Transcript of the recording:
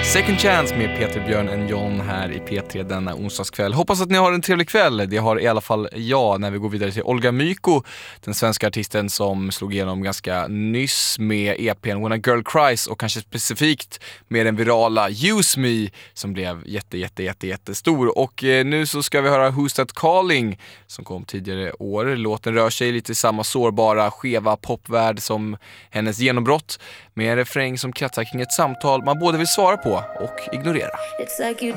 Second Chance med Peter, Björn och John här i P3 denna onsdagskväll. Hoppas att ni har en trevlig kväll. Det har i alla fall jag när vi går vidare till Olga Myko, den svenska artisten som slog igenom ganska nyss med EPn When a Girl Cries och kanske specifikt med den virala Use Me som blev jättestor. Och nu så ska vi höra Who's That Calling som kom tidigare år. Låten rör sig lite i samma sårbara, skeva popvärld som hennes genombrott med en refräng som kretsar kring ett samtal man både vill svara på och ignorera. It's like you